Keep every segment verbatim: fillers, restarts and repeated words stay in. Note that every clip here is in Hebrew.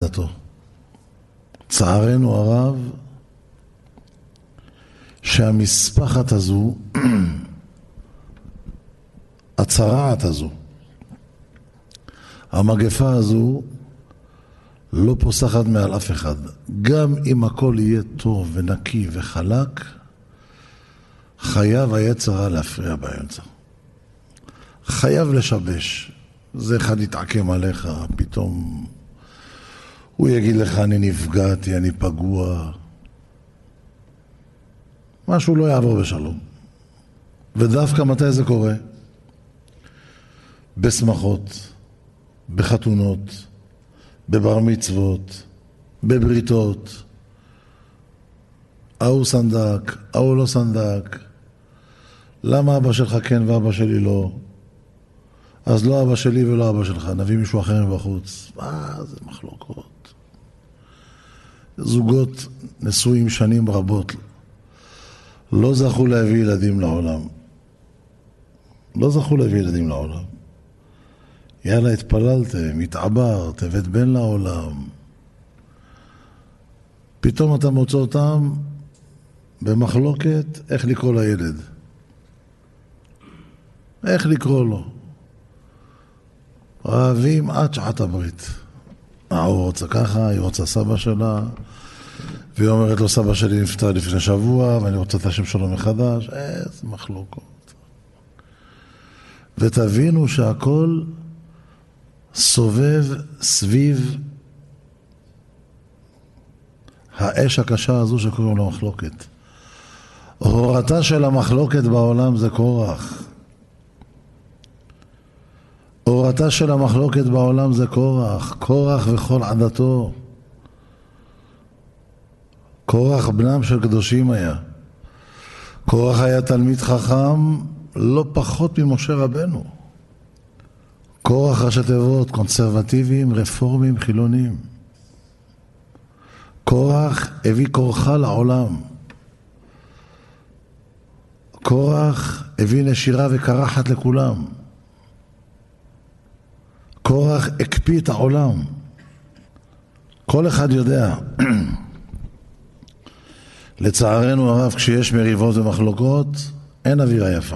עדתו. צערנו הרב, שהמספחת הזו, הצרעת הזו, המגפה הזו, לא פוסחת מעל אף אחד. גם אם הכל יהיה טוב ונקי וחלק, חייב היצר הרע להפריע באמצע. חייב לשבש. זה אחד יתעקם עליך, פתאום הוא יגיד לך אני נפגעתי, אני פגוע. משהו לא יעבור בשלום. ודווקא מתי זה קורה? בשמחות, בחתונות, בבר מצוות, בבריתות. ההוא סנדק, ההוא לא סנדק. למה אבא שלך כן ואבא שלי לא? אז לא אבא שלי ולא אבא שלך, נביא מישהו אחר מבחוץ. מה זה מחלוקות? זוגות נשואים שנים רבות לא זכו להביא ילדים לעולם. לא זכו להביא ילדים לעולם. יאללה, התפללתם, התעברת, הבאת בן לעולם. פתאום אתה מוצא אותם במחלוקת איך לקרוא לילד. איך לקרוא לו. רעבים עד שעת הברית. הוא רוצה ככה, היא רוצה סבא שלה, והיא אומרת לו, סבא שלי נפטר לפני שבוע, ואני רוצה את השם שלו מחדש. איזה מחלוקות. ותבינו שהכל סובב סביב האש הקשה הזו שקוראים לה מחלוקת. הורתה של המחלוקת בעולם זה קורח. הורתה של המחלוקת בעולם זה קורח. קורח וכל עדתו. קורח בנם של קדושים היה. קורח היה תלמיד חכם לא פחות ממשה רבנו. קורח ראשי תיבות, קונסרבטיביים, רפורמים, חילונים. קורח הביא קורחה לעולם. קורח הביא נשירה וקרחת לכולם. קורח הקפיא את העולם. כל אחד יודע. לצערנו הרב, כשיש מריבות ומחלוקות, אין אווירה יפה.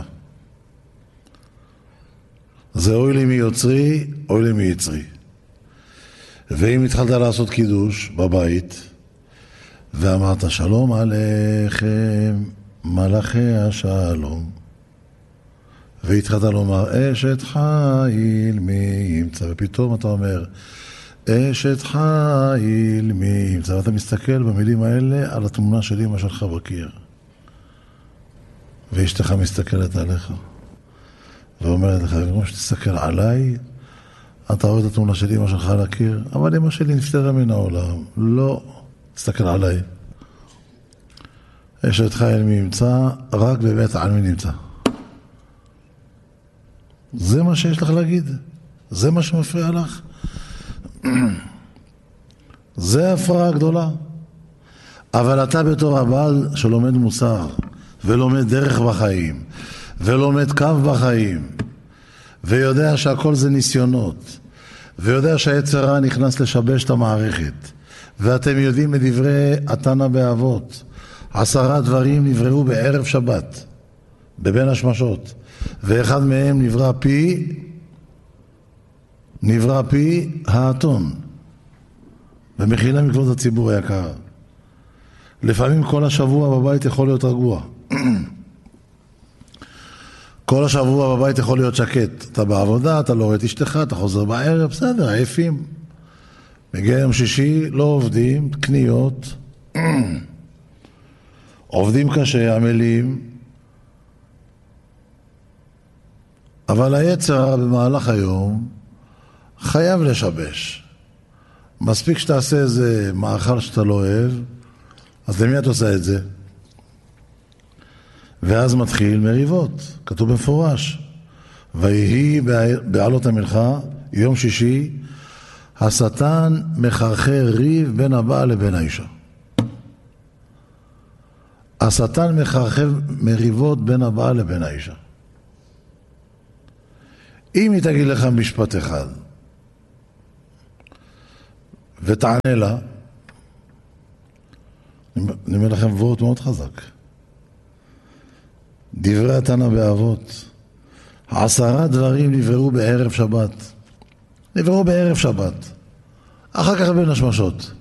זה אוי לי מיוצרי, אוי לי מיצרי. ואם התחלת לעשות קידוש בבית, ואמרת שלום עליכם, מלאכי השלום, והתחלת לומר אשת חיל מי ימצא, ופתאום אתה אומר אשת חיל מי ימצא, ואתה מסתכל במילים האלה על התמונה של אמא שלך בקיר, ואשתך מסתכלת עליך ואומרת לך, כמו שתסתכל עליי, אתה רואה את התמונה של אמא שלך על הקיר, אבל אמא שלי נפטרה מן העולם. לא, תסתכל עליי. אשת חיל מי ימצא, רק בבית העלמין נמצא. זה מה שיש לך להגיד? זה מה שמפריע לך? זה הפרעה גדולה. אבל אתה בתור הבעל שלומד מוסר, ולומד דרך בחיים, ולומד קו בחיים, ויודע שהכל זה ניסיונות, ויודע שהיצר הרע נכנס לשבש את המערכת, ואתם יודעים מדברי התנא באבות, עשרה דברים נבראו בערב שבת, בבין השמשות, ואחד מהם נברא פי, נברא פי האתון, ומחילה מכבוד הציבור היקר. לפעמים כל השבוע בבית יכול להיות רגוע. כל השבוע בבית יכול להיות שקט. אתה בעבודה, אתה לא רואה את אשתך, אתה חוזר בערב, בסדר, עייפים. מגיע יום שישי, לא עובדים, קניות. עובדים קשה, עמלים. אבל היצר במהלך היום חייב לשבש. מספיק שתעשה איזה מאכל שאתה לא אוהב, אז למי את עושה את זה? ואז מתחיל מריבות, כתוב במפורש. ויהי בעלות המלכה, יום שישי, השטן מחרחר ריב בין הבעל לבין האישה. השטן מחרחר מריבות בין הבעל לבין האישה. אם היא תגיד לך משפט אחד, ותענה לה. אני אומר לכם וורט מאוד חזק. דברי התנא באבות. עשרה דברים נבראו בערב שבת. נבראו בערב שבת. אחר כך בין השמשות.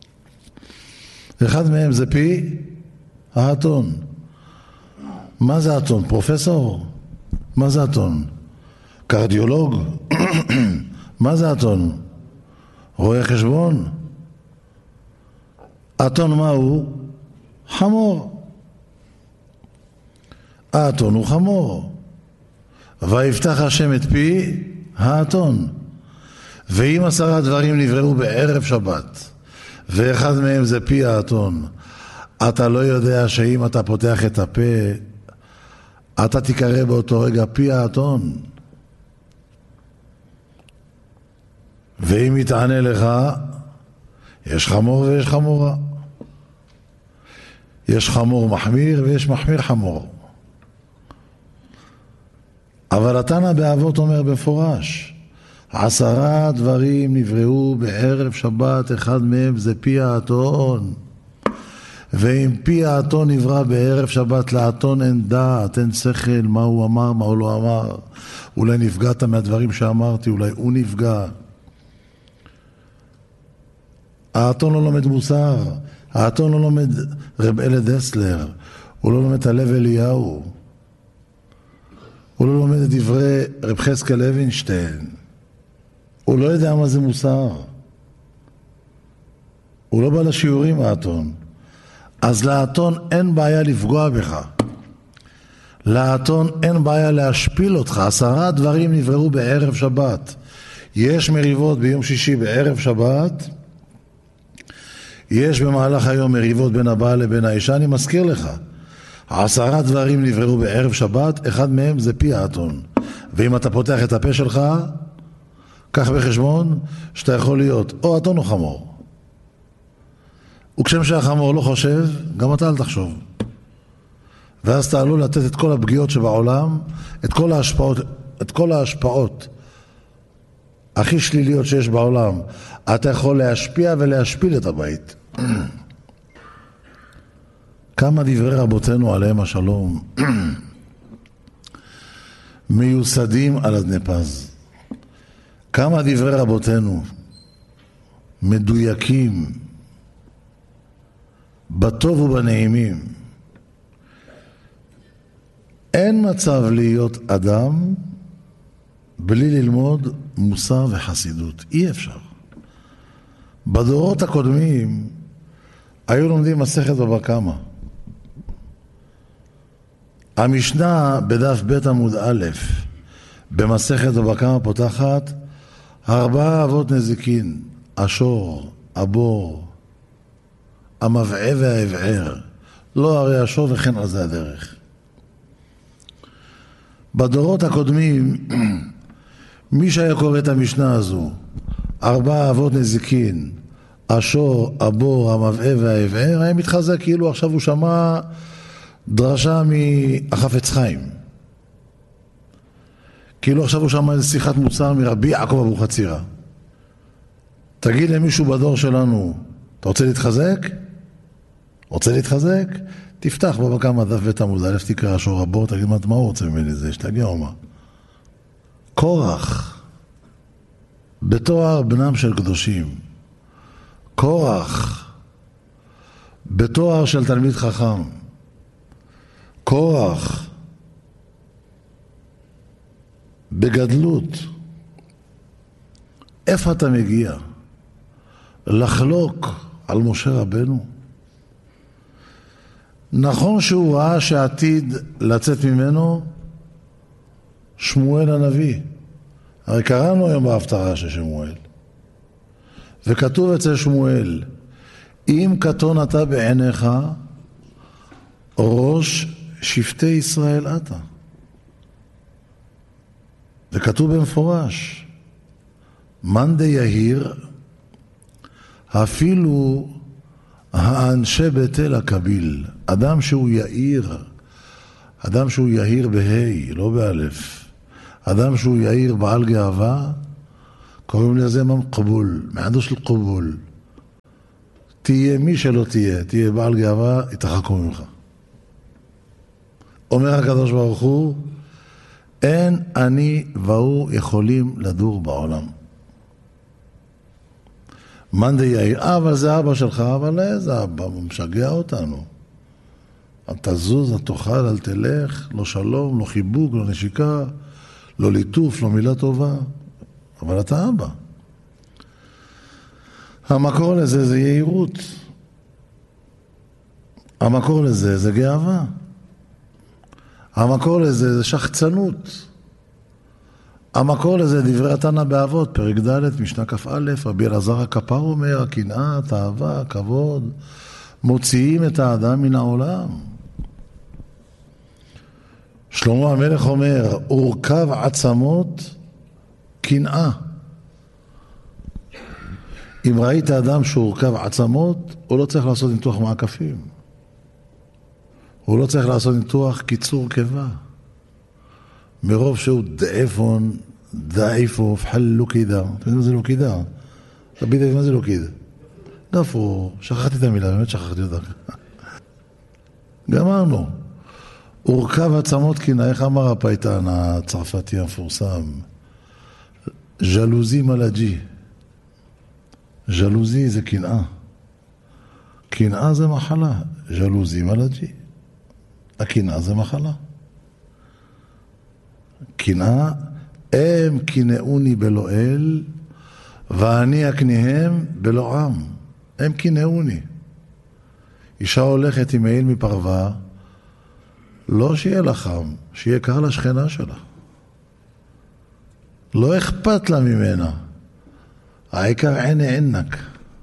אחד מהם זה פי האתון. מה זה אתון? פרופסור? מה זה אתון? קרדיולוג? מה זה אתון? רואה חשבון? אתון מה הוא? חמור. האתון הוא חמור. ויפתח השם את פי האתון. ואם עשרה דברים נבראו בערב שבת, ואחד מהם זה פי האתון, אתה לא יודע שאם אתה פותח את הפה, אתה תקרא באותו רגע פי האתון. ואם יתענה לך, יש חמור ויש חמורה. יש חמור מחמיר ויש מחמיר חמור. אבל התנא באבות אומר בפורש, עשרה דברים נבראו בערב שבת, אחד מהם זה פי האתון. ואם פי האתון נברא בערב שבת, לאתון אין דעת, אין שכל, מה הוא אמר, מה הוא לא אמר. אולי נפגעת מהדברים שאמרתי, אולי הוא נפגע. האתון לא לומד מוסר, האתון לא לומד רב אלה דסלר, הוא לא לומד הלב אליהו, הוא לא לומד את דברי רב חזקאל לוינשטיין, הוא לא יודע מה זה מוסר, הוא לא בא לשיעורים האתון. אז לאתון אין בעיה לפגוע בך, לאתון אין בעיה להשפיל אותך. עשרה דברים נבראו בערב שבת. יש מריבות ביום שישי בערב שבת, יש במהלך היום מריבות בין הבעל לבין האישה. אני מזכיר לך, עשרה דברים נבראו בערב שבת, אחד מהם זה פי האתון. ואם אתה פותח את הפה שלך, קח בחשבון שאתה יכול להיות או אתון או חמור. וכשם שהחמור לא חושב, גם אתה אל תחשוב. ואז אתה עלול לתת את כל הפגיעות שבעולם, את כל ההשפעות, את כל ההשפעות הכי שליליות שיש בעולם. אתה יכול להשפיע ולהשפיל את הבית. כמה דברי רבותינו עליהם השלום מיוסדים על אדני פז. כמה דברי רבותינו מדויקים בטוב ובנעימים. אין מצב להיות אדם בלי ללמוד מוסר וחסידות. אי אפשר. בדורות הקודמים היו לומדים מסכת בבא קמא. המשנה בדף ב' עמוד א' במסכת בבא קמא פותחת ארבעה אבות נזיקין, השור, הבור, המבעה והאבער. לא הרי השור וכן על זה הדרך. בדורות הקודמים מי שהיה קורא את המשנה הזו, ארבעה אבות נזיקין, השור, הבור, המבעה והאבער, היה מתחזק כאילו עכשיו הוא שמע דרשה מהחפץ חיים. כאילו עכשיו הוא שמע איזו שיחת מוסר מרבי יעקב אבוחצירא. תגיד למישהו בדור שלנו, אתה רוצה להתחזק? רוצה להתחזק? תפתח בבא קמא דף ב' עמוד א', תקרא השור, הבור, תגיד מה הוא רוצה ממני זה, שתגיע או מה? קורח, בתואר בנם של קדושים. קורח, בתואר של תלמיד חכם. קורח, בגדלות. איפה אתה מגיע? לחלוק על משה רבנו? נכון שהוא ראה שעתיד לצאת ממנו שמואל הנביא. הרי קראנו היום בהפטרה של שמואל. וכתוב אצל שמואל, אם קטון אתה בעיניך, ראש שבטי ישראל אתה. וכתוב במפורש, מאן דיהיר, אפילו האנשי ביתל הקביל. אדם שהוא יאיר, אדם שהוא יאיר בהי, לא באלף. אדם שהוא יאיר בעל גאווה, קוראים לזה מם קבול, מעדו של קבול. תהיה מי שלא תהיה, תהיה בעל גאווה, יתרחקו ממך. אומר הקדוש ברוך הוא, אין אני והוא יכולים לדור בעולם. מאן דהי, אבל זה אבא שלך, אבל איזה אבא, הוא משגע אותנו. אל תזוז, אל תאכל, אל תלך, לא שלום, לא חיבוק, לא נשיקה, לא ליטוף, לא מילה טובה. אבל אתה אבא. המקור לזה זה יהירות. המקור לזה זה גאווה. המקור לזה זה שחצנות. המקור לזה דברי התנא באבות, פרק ד' משנה כ"א, רבי אלעזר הכפר אומר, הקנאה, התאווה, הכבוד, מוציאים את האדם מן העולם. שלמה המלך אומר, אורכב עצמות קנאה. אם ראית אדם שאורכב עצמות, הוא לא צריך לעשות ניתוח מעקפים. הוא לא צריך לעשות ניתוח קיצור קיבה. מרוב שהוא דאפון, דאיפו, פחל לוקידה. אתה יודע מה זה לוקידה? אתה בדיוק מה זה לוקידה? גפו, שכחתי את המילה, באמת שכחתי אותה. גמרנו. אורכב עצמות קנאה, איך אמר הפייטן הצרפתי המפורסם? ז'לוזי מלאג'י. ז'לוזי זה קנאה. קנאה זה מחלה. ז'לוזי מלאג'י. הקנאה זה מחלה. קנאה, הם קנאוני בלא אל, ואני אקניהם בלא עם. הם קנאוני. אישה הולכת עם מעיל מפרווה, לא שיהיה לה חם, שיהיה קר לשכנה שלה. לא אכפת לה ממנה. העיקר עיני עינק.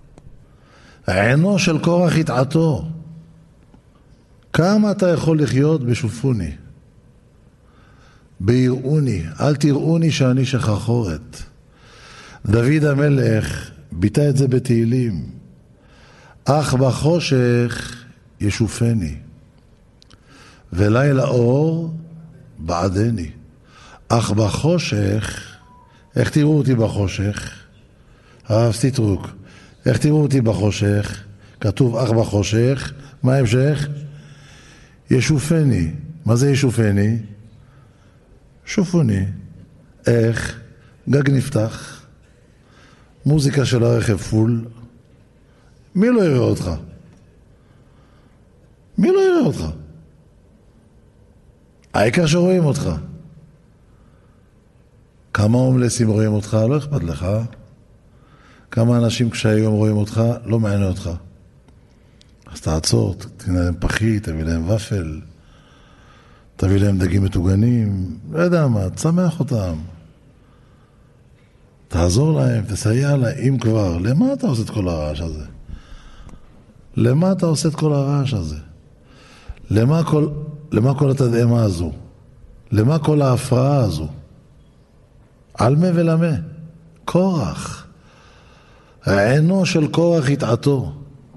עינו של קורח יתעתו. כמה אתה יכול לחיות בשופוני? ביראוני, אל תראוני שאני שחרחורת. דוד המלך ביטא את זה בתהילים. אך בחושך ישופני, ולילה אור בעדני. אך בחושך, איך תראו אותי בחושך? הרב סטרוק, איך תראו אותי בחושך? כתוב אך בחושך, מה ההמשך? ישופני. מה זה ישופני? שופוני. איך? גג נפתח, מוזיקה של הרכב פול. מי לא יראה אותך? מי לא יראה אותך? העיקר שרואים אותך. כמה הומלסים רואים אותך? לא אכפת לך. כמה אנשים כשהיום רואים אותך? לא מעניין אותך. אז תעצור, תתנה להם פחית, תביא להם ופל, תביא להם דגים מטוגנים, לא יודע מה, תשמח אותם. תעזור להם, תסייע להם, אם כבר. למה אתה עושה את כל הרעש הזה? למה אתה עושה את כל הרעש הזה? למה כל, למה כל התדהמה הזו? למה כל ההפרעה הזו? על מה ולמה? קורח. העינו של קורח יתעתו.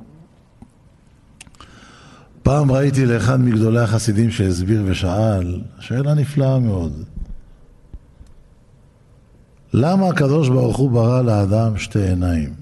פעם ראיתי לאחד מגדולי החסידים שהסביר ושאל, שאלה נפלאה מאוד. למה הקדוש ברוך הוא ברא לאדם שתי עיניים?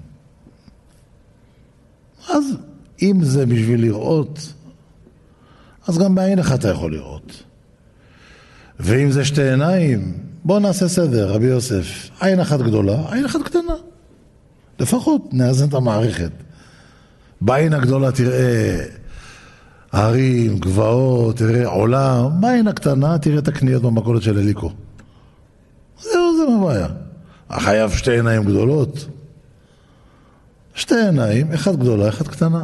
אז אם זה בשביל לראות, אז גם בעין אחת אתה יכול לראות. ואם זה שתי עיניים, בוא נעשה סדר, רבי יוסף. עין אחת גדולה, עין אחת קטנה. לפחות נאזן את המערכת. בעין הגדולה תראה הרים, גבעות, תראה עולם. בעין הקטנה תראה את הקניות במכולת של אליקו. זהו, זה מה בעיה. החייב שתי עיניים גדולות. שתי עיניים, אחת גדולה, אחת קטנה.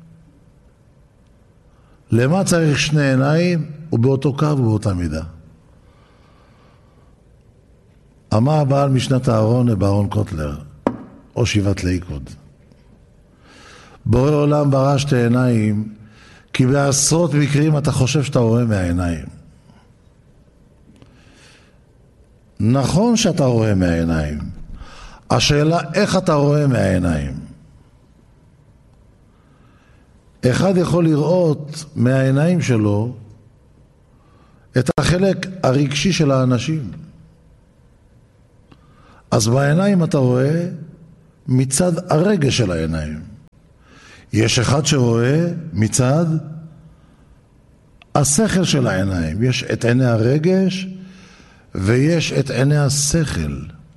למה צריך שני עיניים? ובאותו קו ובאותה מידה. אמר הבעל משנת הארון לבארון קוטלר, או שיבת ליכוד. בורא עולם ברא שתי עיניים, כי בעשרות מקרים אתה חושב שאתה רואה מהעיניים. נכון שאתה רואה מהעיניים. השאלה איך אתה רואה מהעיניים. אחד יכול לראות מהעיניים שלו את החלק הרגשי של האנשים. אז בעיניים אתה רואה מצד הרגש של העיניים. יש אחד שרואה מצד השכל של העיניים. יש את עיני הרגש ויש את עיני השכל.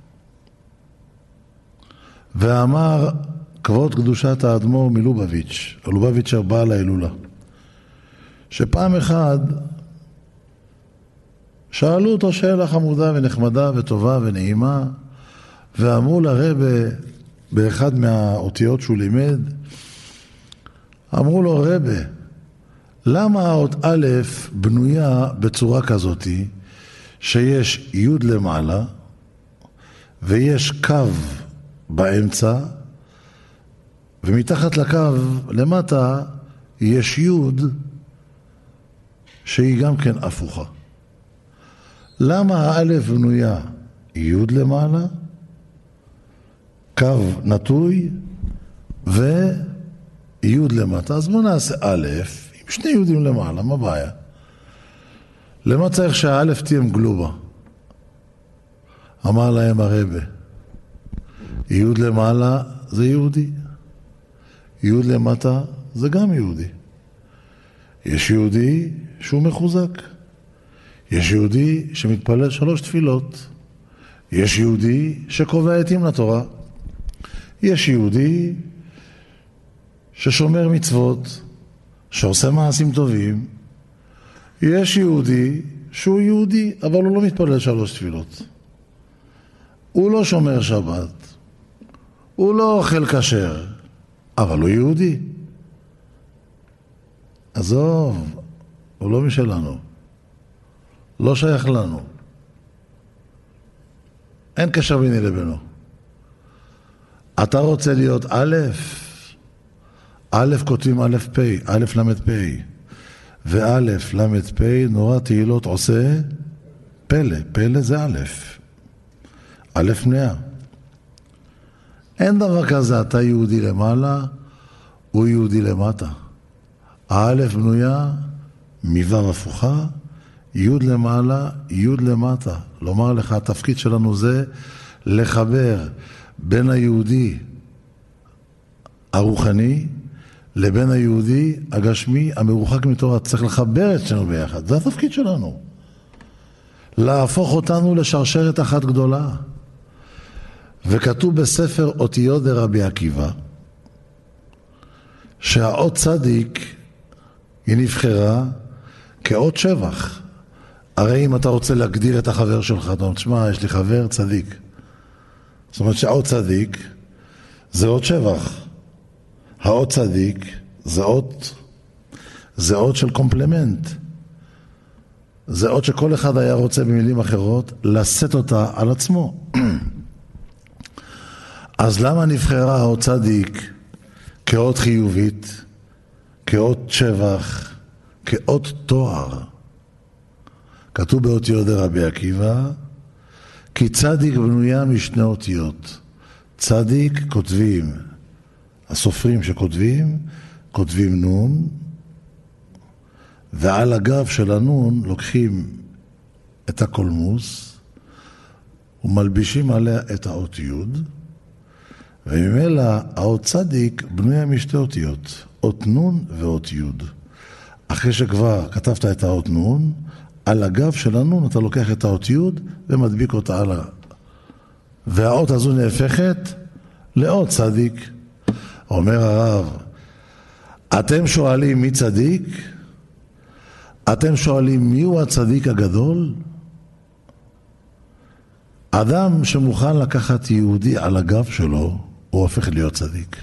ואמר כבוד קדושת האדמו"ר מלובביץ', לובביץ' בעל ההילולה, שפעם אחד שאלו אותו שאלה חמודה ונחמדה וטובה ונעימה, ואמרו לרבא באחד מהאותיות שהוא לימד, אמרו לו, רבא, למה האות א' בנויה בצורה כזאת שיש י' למעלה ויש קו באמצע, ומתחת לקו למטה יש י' שהיא גם כן הפוכה. למה האלף בנויה י' למעלה, קו נטוי וי' למטה? אז בוא נעשה א' עם שני י' למעלה, מה בעיה? למה צריך שהאלף תהיה מגלובה? אמר להם הרבא, י' למעלה זה יהודי, י' למטה זה גם יהודי. יש יהודי שהוא מחוזק, יש יהודי שמתפלל שלוש תפילות, יש יהודי שקובע עתים לתורה, יש יהודי ששומר מצוות, שעושה מעשים טובים, יש יהודי שהוא יהודי אבל הוא לא מתפלל שלוש תפילות, הוא לא שומר שבת, הוא לא אוכל כשר, אבל הוא יהודי. עזוב, הוא לא משלנו, לא שייך לנו, אין קשר ביני לבינו. אתה רוצה להיות א', א' כותבים א' פ', א' למד פ', וא' למד פ' נורא תהילות עושה פלא, פלא זה א', א' מאה. אין דבר כזה, אתה יהודי למעלה, הוא יהודי למטה. האלף בנויה מוו הפוכה, י' למעלה, י' למטה. לומר לך, התפקיד שלנו זה לחבר בין היהודי הרוחני לבין היהודי הגשמי המרוחק מתורה. צריך לחבר את שנינו ביחד, זה התפקיד שלנו. להפוך אותנו לשרשרת אחת גדולה. וכתוב בספר אותיות דרבי עקיבא שהאות צדיק היא נבחרה כאות שבח. הרי אם אתה רוצה להגדיר את החבר שלך, אתה אומר, תשמע, יש לי חבר צדיק. זאת אומרת שהאות צדיק זה אות שבח. האות צדיק זה אות, זה אות של קומפלמנט. זה אות שכל אחד היה רוצה במילים אחרות לשאת אותה על עצמו. אז למה נבחרה האות צדיק כאות חיובית, כאות שבח, כאות תואר? כתוב באותיות דרבי עקיבא, כי צדיק בנויה משני אותיות. צדיק כותבים, הסופרים שכותבים, כותבים נון, ועל הגב של הנון לוקחים את הקולמוס, ומלבישים עליה את האות י', וממילא האות צדיק בנויה משתי אותיות, אות נון ואות י'. אחרי שכבר כתבת את האות נון, על הגב של הנון אתה לוקח את האות י' ומדביק אותה על ה... והאות הזו נהפכת לאות צדיק. אומר הרב, אתם שואלים מי צדיק? אתם שואלים מי הוא הצדיק הגדול? אדם שמוכן לקחת יהודי על הגב שלו, הוא הופך להיות צדיק.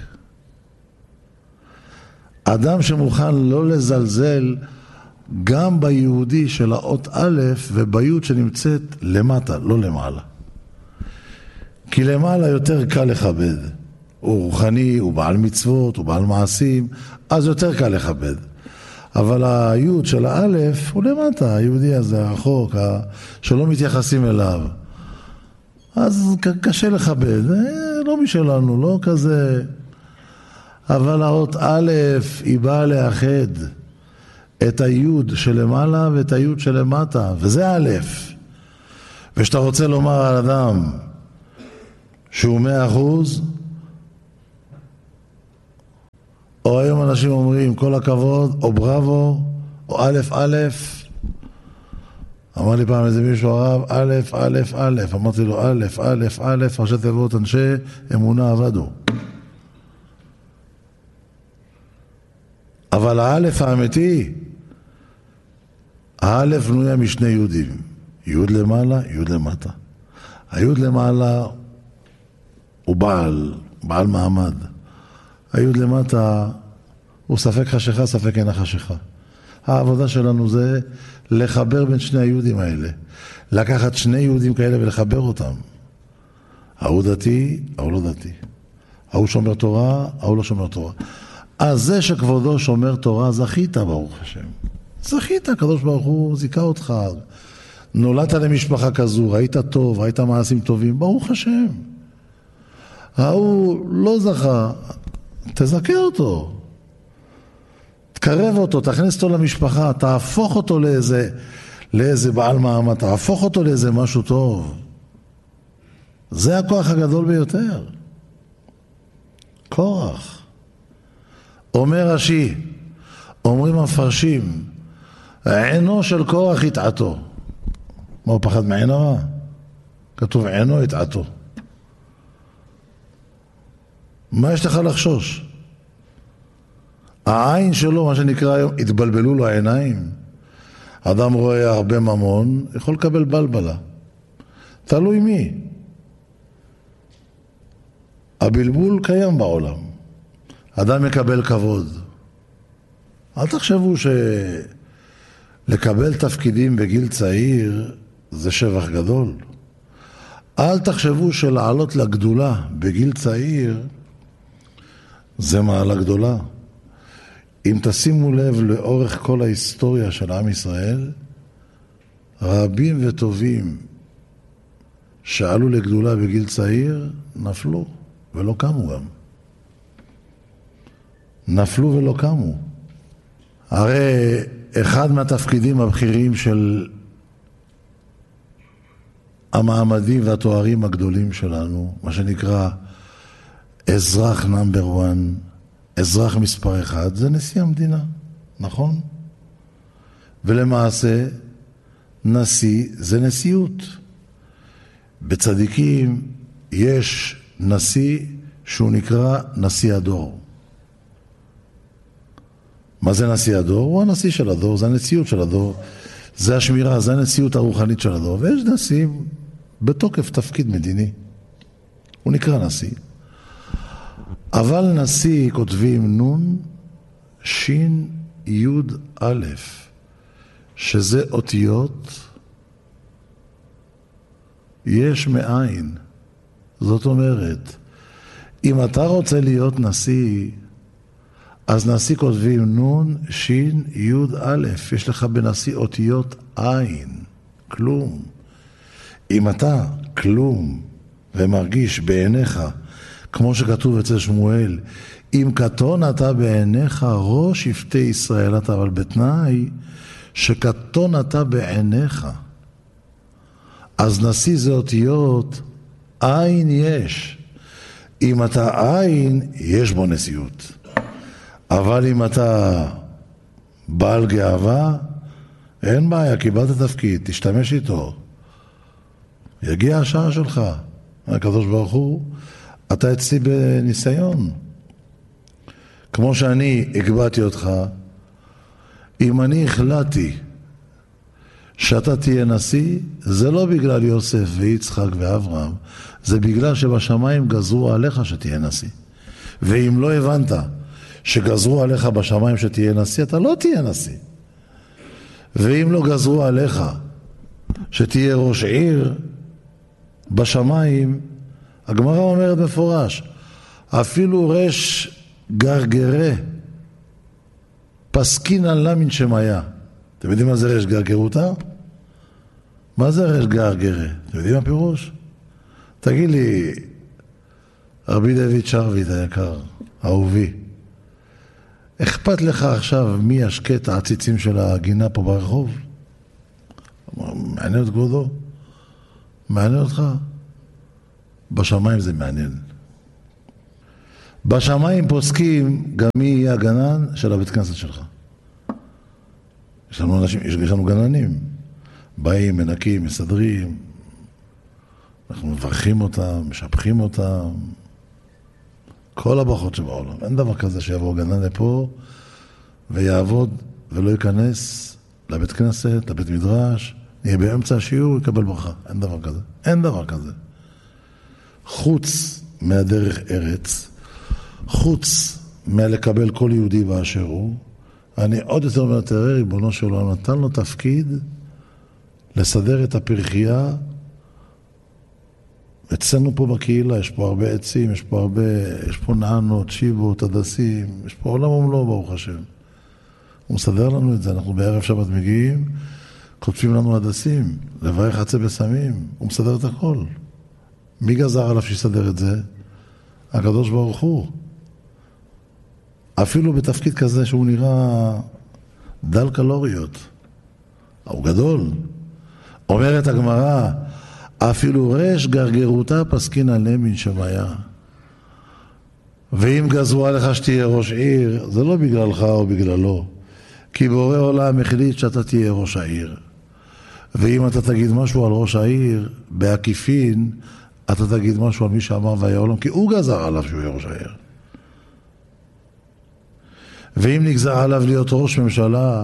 אדם שמוכן לא לזלזל גם ביהודי של האות א' וביוד שנמצאת למטה, לא למעלה. כי למעלה יותר קל לכבד. הוא רוחני, הוא בעל מצוות, הוא בעל מעשים, אז יותר קל לכבד. אבל היוד של האלף הוא למטה, היהודי הזה, הרחוק, שלא מתייחסים אליו. אז קשה לכבד, לא משלנו, לא כזה. אבל האות א' היא באה לאחד את היוד שלמעלה ואת היוד שלמטה, וזה א'. ושאתה רוצה לומר על אדם שהוא מאה אחוז, או היום אנשים אומרים כל הכבוד, או בראבו, או א' א'. אמר לי פעם איזה מישהו הרב, א' א' א'. אמרתי לו א' א' א', ראשי תיבות אנשי אמונה עבדו. אבל האלף האמיתי, האלף בנויה משני יהודים. יהוד למעלה, יהוד למטה. היהוד למעלה הוא בעל, בעל מעמד. היהוד למטה הוא ספק חשיכה, ספק אינה חשיכה. העבודה שלנו זה לחבר בין שני היהודים האלה. לקחת שני יהודים כאלה ולחבר אותם. ההוא דתי, ההוא לא דתי. ההוא שומר תורה, ההוא לא שומר תורה. אז זה שכבודו שומר תורה, זכית ברוך השם. זכית, הקדוש ברוך הוא זיכה אותך. נולדת למשפחה כזו, ראית טוב, ראית מעשים טובים, ברוך השם. ההוא לא זכה, תזכה אותו. תקרב אותו, תכניס אותו למשפחה, תהפוך אותו לאיזה, לאיזה בעל מעמד, תהפוך אותו לאיזה משהו טוב. זה הכוח הגדול ביותר. כוח. אומר רש"י, אומרים המפרשים, עינו של כוח יטעתו. מה הוא פחד מעין הרע? כתוב עינו יטעתו. מה יש לך לחשוש? העין שלו, מה שנקרא היום, התבלבלו לו העיניים. אדם רואה הרבה ממון, יכול לקבל בלבלה. תלוי מי. הבלבול קיים בעולם. אדם מקבל כבוד. אל תחשבו שלקבל תפקידים בגיל צעיר זה שבח גדול. אל תחשבו שלעלות לגדולה בגיל צעיר זה מעלה גדולה. אם תשימו לב לאורך כל ההיסטוריה של עם ישראל, רבים וטובים שעלו לגדולה בגיל צעיר נפלו ולא קמו גם. נפלו ולא קמו. הרי אחד מהתפקידים הבכירים של המעמדים והתוארים הגדולים שלנו, מה שנקרא אזרח נאמבר וואן, אזרח מספר אחד, זה נשיא המדינה, נכון? ולמעשה, נשיא זה נשיאות. בצדיקים יש נשיא שהוא נקרא נשיא הדור. מה זה נשיא הדור? הוא הנשיא של הדור, זה הנשיאות של הדור, זה השמירה, זה הנשיאות הרוחנית של הדור, ויש נשיא בתוקף תפקיד מדיני. הוא נקרא נשיא. אבל נשיא כותבים נון, שין, יוד, א', שזה אותיות יש מאין. זאת אומרת, אם אתה רוצה להיות נשיא, אז נשיא כותבים נון, שין, יוד, א', יש לך בנשיא אותיות עין, כלום. אם אתה כלום ומרגיש בעיניך, כמו שכתוב אצל שמואל, אם קטון אתה בעיניך ראש שבטי ישראל אתה, אבל בתנאי שקטון אתה בעיניך. אז נשיא זה אותיות עין יש. אם אתה עין, יש בו נשיאות. אבל אם אתה בעל גאווה, אין בעיה, קיבלת תפקיד, תשתמש איתו. יגיע השעה שלך. הקדוש ברוך הוא, אתה אצלי בניסיון. כמו שאני הקבעתי אותך, אם אני החלטתי שאתה תהיה נשיא, זה לא בגלל יוסף ויצחק ואברהם, זה בגלל שבשמיים גזרו עליך שתהיה נשיא. ואם לא הבנת שגזרו עליך בשמיים שתהיה נשיא, אתה לא תהיה נשיא. ואם לא גזרו עליך שתהיה ראש עיר בשמיים, הגמרא אומרת מפורש, אפילו רש גרגרה פסקין על למין שמיה. אתם יודעים מה זה רש גרגרותה? מה זה רש גרגרה? אתם יודעים מה פירוש? תגיד לי, רבי דוד שרביט היקר, אהובי, אכפת לך עכשיו מי ישקה את העציצים של הגינה פה ברחוב? מעניין את כבודו? מעניין אותך? בשמיים זה מעניין. בשמיים פוסקים גם מי יהיה הגנן של הבית כנסת שלך. יש לנו אנשים, יש לנו גננים. באים, מנקים, מסדרים. אנחנו מברכים אותם, משבחים אותם. כל הברכות שבעולם. אין דבר כזה שיבוא גנן לפה ויעבוד ולא ייכנס לבית כנסת, לבית מדרש, יהיה באמצע השיעור, יקבל ברכה. אין דבר כזה. אין דבר כזה. חוץ מהדרך ארץ, חוץ מהלקבל כל יהודי באשר הוא, אני עוד יותר מתאר, ריבונו של עולם נתן לו תפקיד לסדר את הפרחייה. אצלנו פה בקהילה יש פה הרבה עצים, יש פה הרבה, יש פה נענות, שיבות, הדסים, יש פה עולם ומלואו ברוך השם. הוא מסדר לנו את זה, אנחנו בערב שבת מגיעים, כותבים לנו הדסים, לברך עצי בסמים, הוא מסדר את הכל. מי גזר עליו שיסדר את זה? הקדוש ברוך הוא. אפילו בתפקיד כזה שהוא נראה דל קלוריות. הוא גדול. אומרת הגמרא, אפילו רש גרגרותה פסקין עליהם מן שמיה. ואם גזרו עליך שתהיה ראש עיר, זה לא בגללך או בגללו. כי בורא עולם החליט שאתה תהיה ראש העיר. ואם אתה תגיד משהו על ראש העיר, בעקיפין, אתה תגיד משהו על מי שאמר והיה עולם, כי הוא גזר עליו שהוא יהיה ראש העיר. ואם נגזר עליו להיות ראש ממשלה,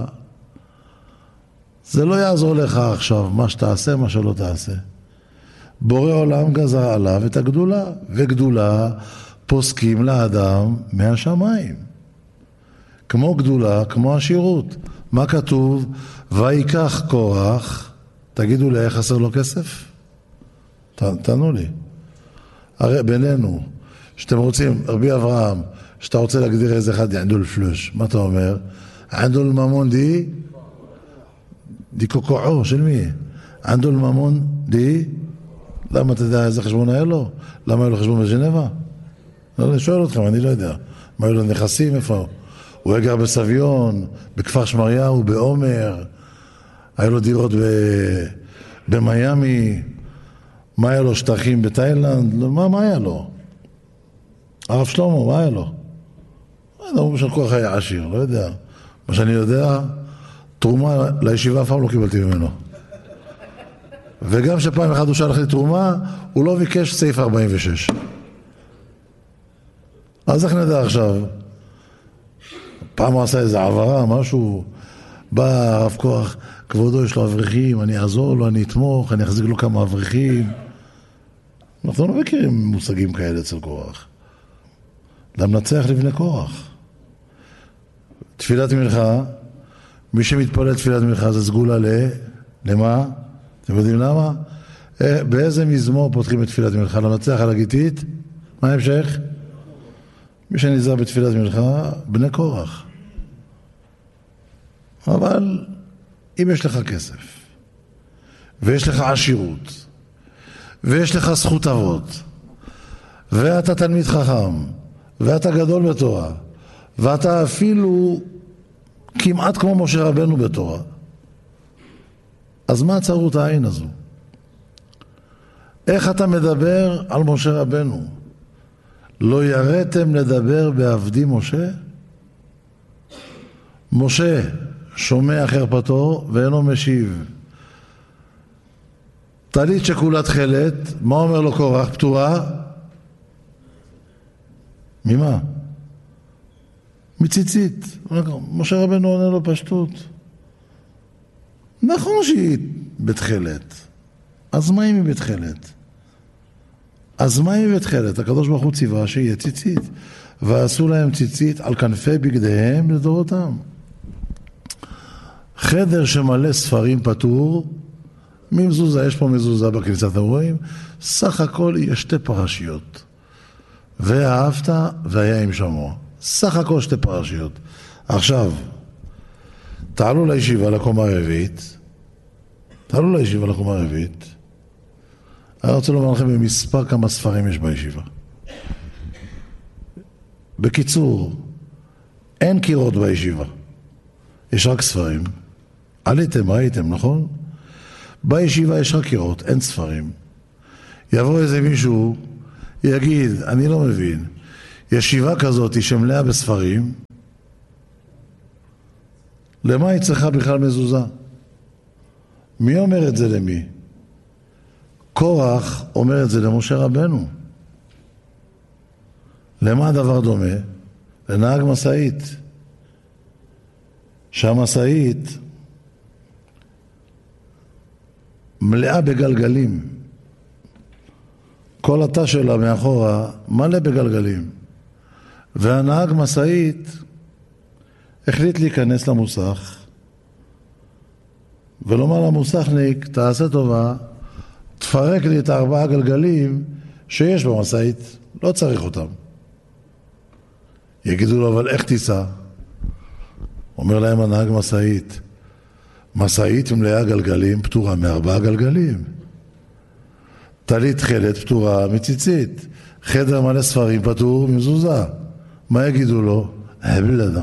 זה לא יעזור לך עכשיו, מה שתעשה, מה שלא תעשה. בורא עולם גזר עליו את הגדולה, וגדולה פוסקים לאדם מהשמיים. כמו גדולה, כמו השירות. מה כתוב? ויקח קורח, תגידו לי, איך חסר לו כסף? ת, תענו לי. הרי בינינו, שאתם רוצים, רבי אברהם, שאתה רוצה להגדיר איזה אחד יעדול פלוש, מה אתה אומר? עדול ממון די? די קוקועו, של מי? עדול ממון די? למה אתה יודע איזה חשבון היה לו? למה היה לו חשבון בז'נבה? לא, אני שואל אתכם, אני לא יודע. מה היו לו נכסים? איפה? הוא היה גר בסביון, בכפר שמריהו, בעומר, היה לו דירות ב... במיימי, מה היה לו? שטחים בתאילנד? מה, מה היה לו? הרב שלמה, מה היה לו? הוא של כוח היה עשיר, לא יודע. מה שאני יודע, תרומה לישיבה אף פעם לא קיבלתי ממנו. וגם שפעם אחת הוא שלח לי תרומה, הוא לא ביקש סעיף ארבעים ושש. אז איך נדע עכשיו? פעם הוא עשה איזה עברה, משהו, בא הרב כוח, כבודו יש לו אברכים, אני אעזור לו, אני אתמוך, אני אחזיק לו כמה אברכים. אנחנו לא מכירים מושגים כאלה אצל כוח. למנצח לבני כוח. תפילת מלכה, מי שמתפלל תפילת מלכה זה סגולה ל... למה? אתם יודעים למה? באיזה מזמור פותחים את תפילת מלכה? למנצח על הגיטית? מה המשך? מי שנזהר בתפילת מלכה, בני כוח. אבל אם יש לך כסף, ויש לך עשירות, ויש לך זכות אבות, ואתה תלמיד חכם, ואתה גדול בתורה, ואתה אפילו כמעט כמו משה רבנו בתורה, אז מה צרות העין הזו? איך אתה מדבר על משה רבנו? לא יראתם לדבר בעבדי משה? משה שומע חרפתו ואינו משיב. טלית שכולה תכלת, מה אומר לו קורח? פטורה? ממה? מציצית. משה רבנו עונה לו פשטות. נכון שהיא בתכלת. אז מה אם היא בתכלת? אז מה היא בתכלת? הקדוש ברוך הוא ציווה שיהיה ציצית. ועשו להם ציצית על כנפי בגדיהם לדורותם. חדר שמלא ספרים פטור, ממזוזה, יש פה מזוזה בכניסת האירועים, סך הכל יש שתי פרשיות. ואהבת והיה עם שמו. סך הכל שתי פרשיות. עכשיו, תעלו לישיבה לקומה רביעית, תעלו לישיבה לקומה רביעית, אני רוצה לומר לכם במספר כמה ספרים יש בישיבה. בקיצור, אין קירות בישיבה. יש רק ספרים. עליתם, ראיתם, נכון? בישיבה יש רק קירות, אין ספרים. יבוא איזה מישהו, יגיד, אני לא מבין, ישיבה כזאת שמלאה בספרים, למה היא צריכה בכלל מזוזה? מי אומר את זה למי? קורח אומר את זה למשה רבנו. למה הדבר דומה? לנהג מסעית. שהמסעית מלאה בגלגלים. כל התא שלה מאחורה מלא בגלגלים. והנהג מסעית החליט להיכנס למוסך ולומר למוסכניק, תעשה טובה, תפרק לי את הארבעה גלגלים שיש במסעית, לא צריך אותם. יגידו לו, אבל איך תיסע? אומר להם הנהג מסעית, מסעית מלאה גלגלים פטורה מארבעה גלגלים. תלית חלת פטורה מציצית. חדר מלא ספרים פטור ממזוזה. מה יגידו לו? הבלדה.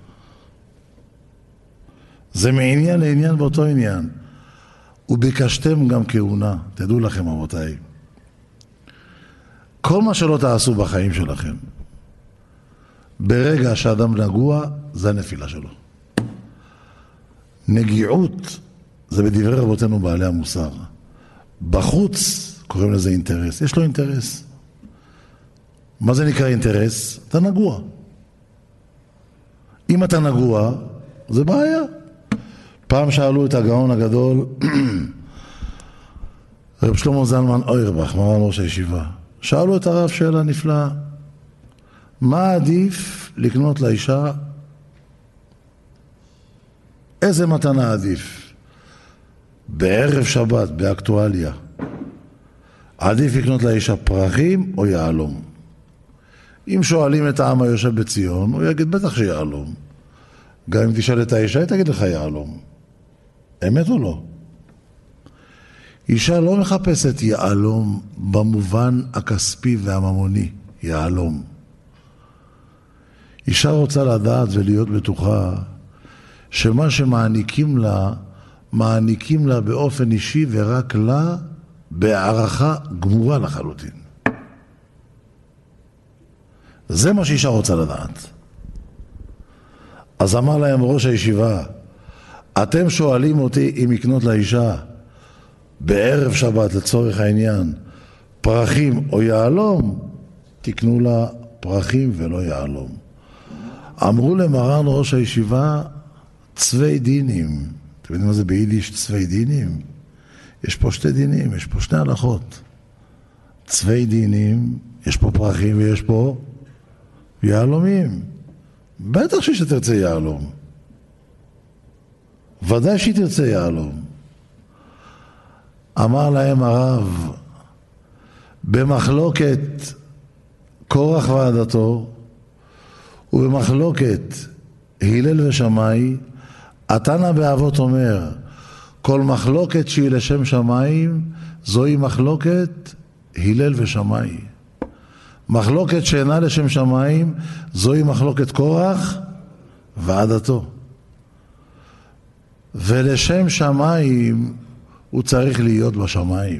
זה מעניין לעניין באותו עניין. וביקשתם גם כהונה. תדעו לכם אבותיי. כל מה שלא תעשו בחיים שלכם, ברגע שאדם נגוע, זה הנפילה שלו. נגיעות זה בדברי רבותינו בעלי המוסר. בחוץ קוראים לזה אינטרס. יש לו אינטרס. מה זה נקרא אינטרס? אתה נגוע. אם אתה נגוע, זה בעיה. פעם שאלו את הגאון הגדול, רב שלמה זלמן אוירבך, מרן ראש הישיבה. שאלו את הרב שאלה נפלאה. מה עדיף לקנות לאישה? איזה מתנה עדיף? בערב שבת, באקטואליה. עדיף לקנות לאישה פרחים או יעלום? אם שואלים את העם היושב בציון, הוא יגיד בטח שיעלום. גם אם תשאל את האישה, היא תגיד לך יעלום. אמת או לא? אישה לא מחפשת יעלום במובן הכספי והממוני, יעלום. אישה רוצה לדעת ולהיות בטוחה שמה שמעניקים לה, מעניקים לה באופן אישי ורק לה בהערכה גמורה לחלוטין. זה מה שאישה רוצה לדעת. אז אמר להם ראש הישיבה, אתם שואלים אותי אם יקנות לאישה בערב שבת לצורך העניין פרחים או יעלום, תקנו לה פרחים ולא יעלום. אמרו למרן ראש הישיבה צווי דינים. אתם יודעים מה זה ביידיש צווי דינים? יש פה שתי דינים, יש פה שני הלכות. צווי דינים, יש פה פרחים ויש פה יעלומים. בטח שהיא שתרצה יעלום. ודאי שהיא תרצה יעלום. אמר להם הרב, במחלוקת קורח ועדתו, ובמחלוקת הלל ושמאי, התנא באבות אומר, כל מחלוקת שהיא לשם שמיים, זוהי מחלוקת הלל ושמאי. מחלוקת שאינה לשם שמיים, זוהי מחלוקת קורח ועדתו. ולשם שמיים הוא צריך להיות בשמיים.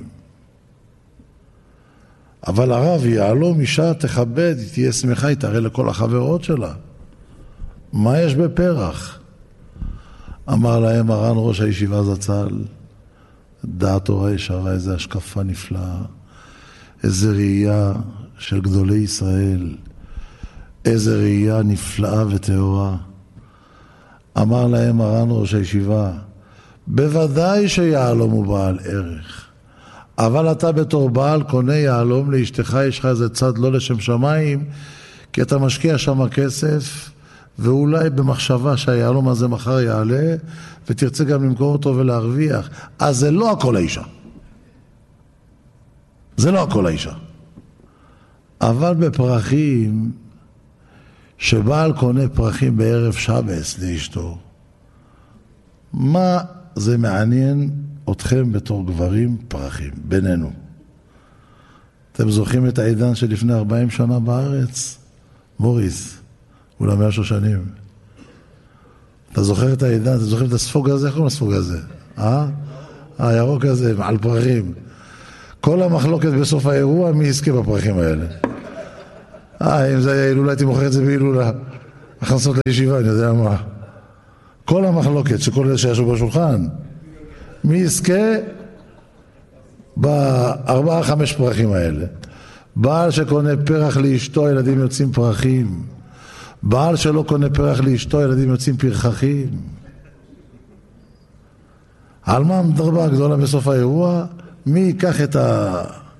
אבל הרב יעלום אישה תכבד, היא תהיה שמחה, היא תראה לכל החברות שלה. מה יש בפרח? אמר להם מרן ראש הישיבה זצ"ל, דעת תורה ישרה, איזה השקפה נפלאה, איזה ראייה של גדולי ישראל, איזה ראייה נפלאה וטהורה. אמר להם מרן ראש הישיבה, בוודאי שיעלום הוא בעל ערך, אבל אתה בתור בעל קונה יעלום לאשתך, יש לך איזה צד לא לשם שמיים, כי אתה משקיע שם כסף, ואולי במחשבה שהיעלום הזה מחר יעלה, ותרצה גם למכור אותו ולהרוויח. אז זה לא הכל האישה. זה לא הכל האישה. אבל בפרחים, שבעל קונה פרחים בערב שבס לאשתו, מה זה מעניין אתכם בתור גברים פרחים, בינינו? אתם זוכרים את העידן שלפני ארבעים שנה בארץ? מוריס, אולי מאה שושנים. אתה זוכר את העידן, אתה זוכר את הספוג הזה? איך קוראים לספוג הזה? אה? הירוק הזה, על פרחים. כל המחלוקת בסוף האירוע, מי יזכה בפרחים האלה? אה, אם זה היה הילולה, הייתי מוכר את זה בהילולה. הכנסות לישיבה, אני יודע מה. כל המחלוקת שכל אלה שישו בשולחן, מי יזכה בארבעה חמש פרחים האלה? בעל שקונה פרח לאשתו, הילדים יוצאים פרחים. בעל שלא קונה פרח לאשתו, הילדים יוצאים פרחחים. על מה המדרבה הגדולה בסוף האירוע? מי ייקח את ה...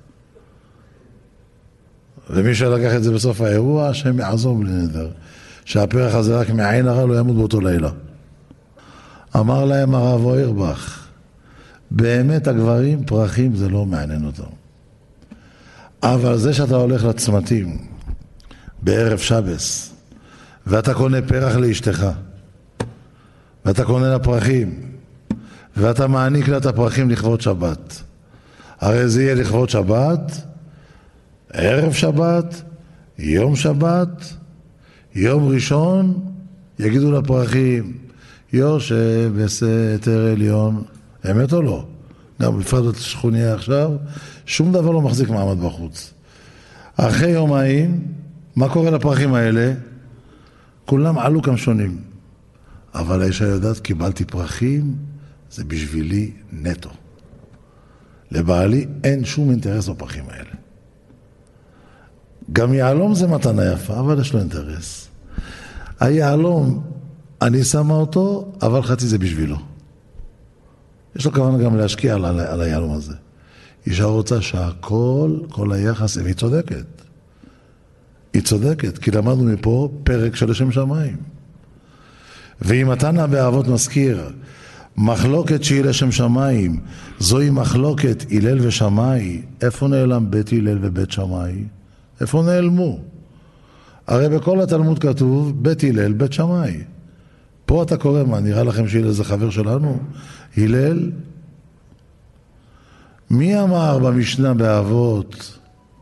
ומי שלקח את זה בסוף האירוע, השם יעזור בלי נדר. שהפרח הזה רק מעין הרע לא ימות באותו לילה. אמר להם הרב אוירבך, באמת הגברים פרחים זה לא מעניין אותם. אבל זה שאתה הולך לצמתים בערב שבס, ואתה קונה פרח לאשתך, ואתה קונה לה פרחים, ואתה מעניק לה את הפרחים לכבוד שבת. הרי זה יהיה לכבוד שבת, ערב שבת, יום שבת, יום ראשון, יגידו לפרחים, יושב בסתר עליון, אמת או לא? גם בפרט שכוניה עכשיו, שום דבר לא מחזיק מעמד בחוץ. אחרי יומיים, מה קורה לפרחים האלה? כולם עלו כמה שונים. אבל האישה יודעת, קיבלתי פרחים, זה בשבילי נטו. לבעלי אין שום אינטרס בפרחים האלה. גם יעלום זה מתנה יפה, אבל יש לו אינטרס. היעלום, אני שמה אותו, אבל חצי זה בשבילו. יש לו כוונה גם להשקיע על, על היעלום הזה. אישה רוצה שהכל, כל היחס, והיא צודקת. היא צודקת, כי למדנו מפה פרק של לשם שמיים. ואם התנא באבות מזכיר, מחלוקת שהיא לשם שמיים, זוהי מחלוקת הלל ושמאי, איפה נעלם בית הלל ובית שמאי? איפה נעלמו? הרי בכל התלמוד כתוב בית הלל, בית שמאי. פה אתה קורא מה, נראה לכם שהלל זה חבר שלנו? הלל? מי אמר במשנה באבות,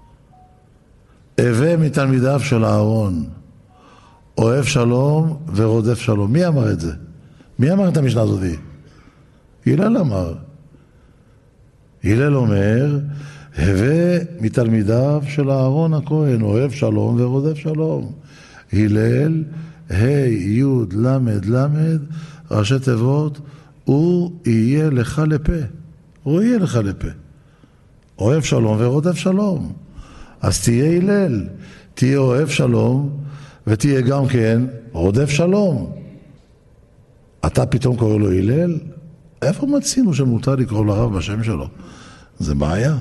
הווה מתלמידיו של אהרון, אוהב שלום ורודף שלום? מי אמר את זה? מי אמר את המשנה הזאת? הלל אמר. הלל אומר, הווה מתלמידיו של אהרון הכהן, אוהב שלום ורודף שלום. הלל, ה' י' למד למד, ראשי תיבות, הוא יהיה לך לפה. הוא יהיה לך לפה. אוהב שלום ורודף שלום. אז תהיה הלל, תהיה אוהב שלום, ותהיה גם כן רודף שלום. אתה פתאום קורא לו הלל? איפה מצינו שמותר לקרוא לרב בשם שלו? זה בעיה.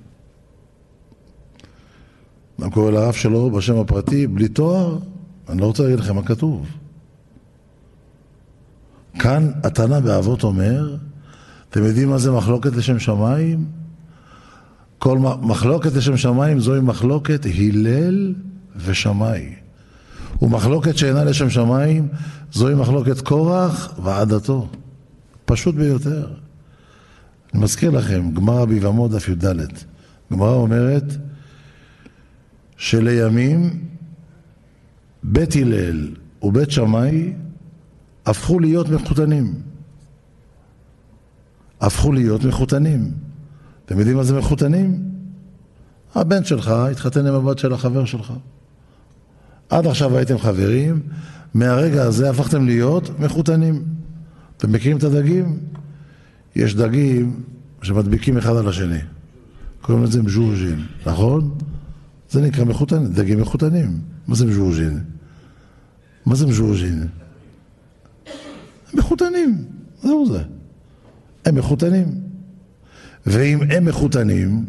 אני קורא לרב שלו בשם הפרטי, בלי תואר, אני לא רוצה להגיד לכם מה כתוב. כאן התנא באבות אומר, אתם יודעים מה זה מחלוקת לשם שמיים? כל מחלוקת לשם שמיים זוהי מחלוקת הלל ושמאי. ומחלוקת שאינה לשם שמיים זוהי מחלוקת קורח ועדתו. פשוט ביותר. אני מזכיר לכם, גמרא ביבמות דף י"ד. גמרא אומרת שלימים בית הלל ובית שמאי הפכו להיות מחותנים. הפכו להיות מחותנים. אתם יודעים מה זה מחותנים? הבן שלך התחתן עם הבת של החבר שלך. עד עכשיו הייתם חברים, מהרגע הזה הפכתם להיות מחותנים. אתם מכירים את הדגים? יש דגים שמדביקים אחד על השני. קוראים לזה מז'וז'ין, נכון? זה נקרא מחותנים, דגים מחותנים. מה זה מז'וז'ין? מה זה מז'וז'ין? הם מחותנים, זהו זה. הם מחותנים. ואם הם מחותנים,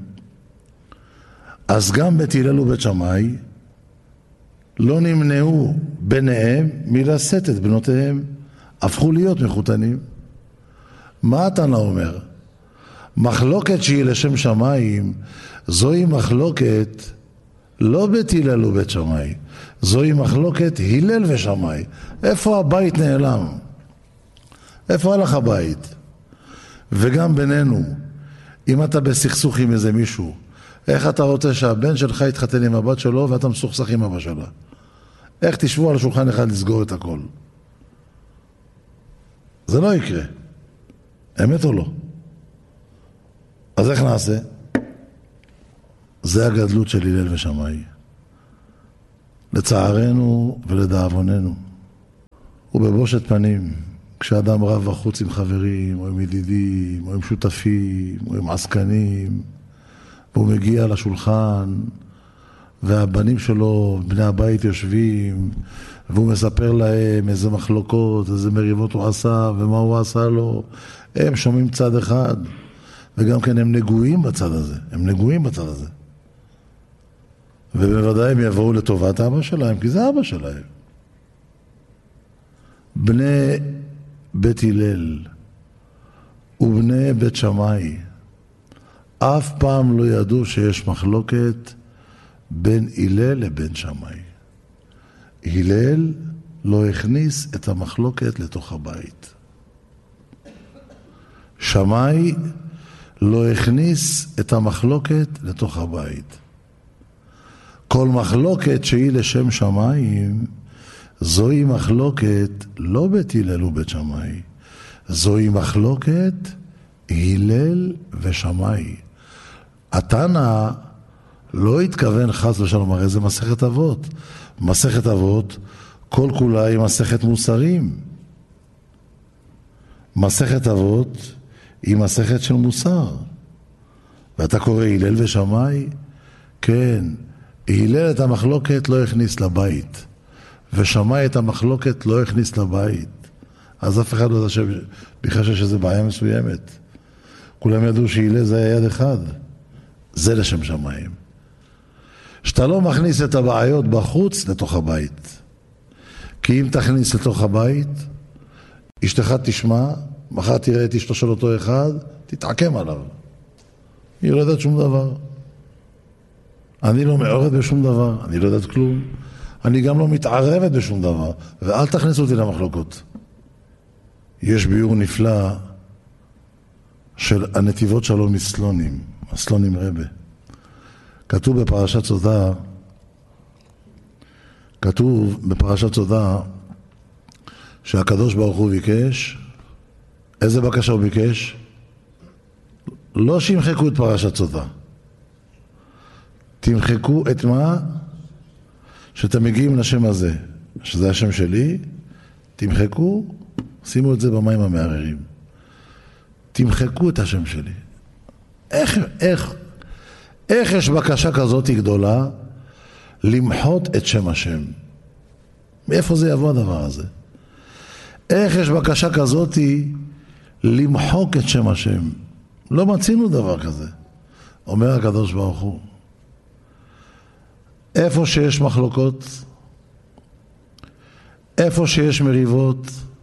אז גם בית הלל ובית שמאי לא נמנעו ביניהם מלשאת את בנותיהם, הפכו להיות מחותנים. מה התנא אומר? מחלוקת שהיא לשם שמיים, זוהי מחלוקת לא בית הלל ובית שמאי, זוהי מחלוקת הלל ושמאי. איפה הבית נעלם? איפה הלך הבית? וגם בינינו, אם אתה בסכסוך עם איזה מישהו, איך אתה רוצה שהבן שלך יתחתן עם הבת שלו ואתה מסוכסך עם אבא שלה? איך תשבו על שולחן אחד לסגור את הכל? זה לא יקרה. אמת או לא? אז איך נעשה? זה הגדלות של הלל ושמאי. לצערנו ולדאבוננו. ובבושת פנים, כשאדם רב בחוץ עם חברים, או עם ידידים, או עם שותפים, או עם עסקנים, והוא מגיע לשולחן, והבנים שלו, בני הבית יושבים, והוא מספר להם איזה מחלוקות, איזה מריבות הוא עשה, ומה הוא עשה לו. הם שומעים צד אחד, וגם כן הם נגועים בצד הזה, הם נגועים בצד הזה. ובוודאי הם יבואו לטובת אבא שלהם, כי זה אבא שלהם. בני בית הלל ובני בית שמאי אף פעם לא ידעו שיש מחלוקת בין הלל לבין שמאי. הלל לא הכניס את המחלוקת לתוך הבית. שמאי לא הכניס את המחלוקת לתוך הבית. כל מחלוקת שהיא לשם שמיים, זוהי מחלוקת לא בית הלל ובית שמאי, זוהי מחלוקת הלל ושמאי. התנא לא התכוון חס ושלום, הרי זה מסכת אבות. מסכת אבות כל כולה היא מסכת מוסרים. מסכת אבות היא מסכת של מוסר. ואתה קורא הלל ושמאי? כן, הלל את המחלוקת לא הכניס לבית, ושמאי את המחלוקת לא הכניס לבית. אז אף אחד לא יודע שבכלל שזה בעיה מסוימת. כולם ידעו שהלל זה היה יד אחד. זה לשם שמיים. שאתה לא מכניס את הבעיות בחוץ לתוך הבית. כי אם תכניס לתוך הבית, אשתך תשמע, מחר תראה את אשתו של אותו אחד, תתעקם עליו. היא לא יודעת שום דבר. אני לא מעורבת בשום דבר, אני לא יודעת כלום. אני גם לא מתערבת בשום דבר, ואל תכניסו אותי למחלוקות. יש ביור נפלא של הנתיבות שלום מסלונים, הסלונים רבה. כתוב בפרשת סודה, כתוב בפרשת סודה שהקדוש ברוך הוא ביקש, איזה בקשה הוא ביקש? לא שימחקו את פרשת סודה. תמחקו את מה? שאתם מגיעים לשם הזה, שזה השם שלי, תמחקו, שימו את זה במים המערערים. תמחקו את השם שלי. איך, איך, איך יש בקשה כזאת גדולה למחות את שם השם? מאיפה זה יבוא הדבר הזה? איך יש בקשה כזאת למחוק את שם השם? לא מצינו דבר כזה. אומר הקדוש ברוך הוא, איפה שיש מחלוקות, איפה שיש מריבות,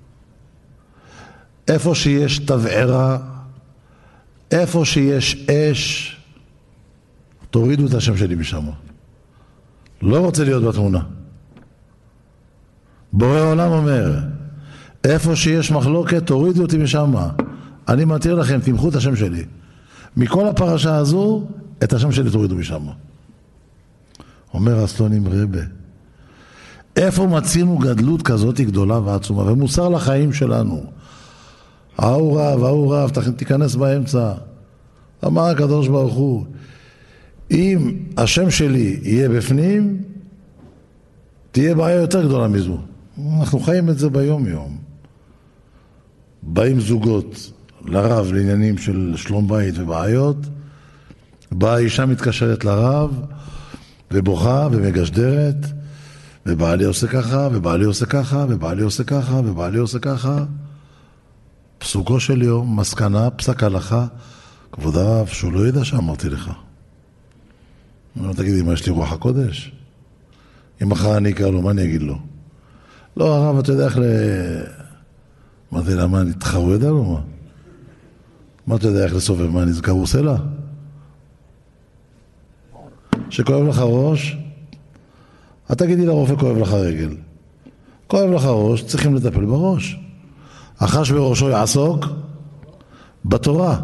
איפה שיש תבערה, איפה שיש אש, תורידו את השם שלי משם. לא רוצה להיות בתמונה. בורא עולם אומר, איפה שיש מחלוקת, תורידו אותי משם. אני מתיר לכם, תמחו את השם שלי. מכל הפרשה הזו, את השם שלי תורידו משם. אומר הסלונים רבה, איפה מצינו גדלות כזאת גדולה ועצומה, ומוסר לחיים שלנו. ההוא רב, ההוא רב, תיכנס באמצע. אמר הקדוש ברוך הוא, אם השם שלי יהיה בפנים, תהיה בעיה יותר גדולה מזו. אנחנו חיים את זה ביום יום. באים זוגות לרב לעניינים של שלום בית ובעיות, באה אישה מתקשרת לרב, ובוכה ומגשדרת, ובעלי עושה ככה, ובעלי עושה ככה, ובעלי עושה ככה, ובעלי עושה ככה. פסוקו של יום, מסקנה, פסק הלכה, כבוד הרב, שהוא לא ידע שאמרתי לך. אני לא תגידי, מה יש לי רוח הקודש? אם מחר אני אקרא לו, מה אני אגיד לו? לא, הרב, אתה יודע איך ל... מה זה, למה אני תחרו ידע לו מה? מה אתה יודע איך לסובב? מה, נזכר עושה לה? שכואב לך ראש, את תגידי לרופא כואב לך רגל. כואב לך ראש, צריכים לטפל בראש. החש בראשו יעסוק בתורה.